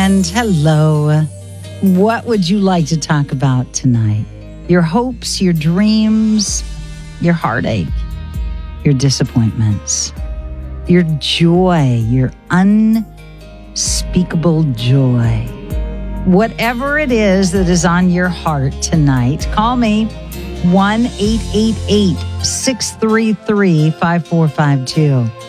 friend. Hello. What would you like to talk about tonight? Your hopes, your dreams, your heartache, your disappointments, your joy, your unspeakable joy. Whatever it is that is on your heart tonight, call me 1-888-633-5452.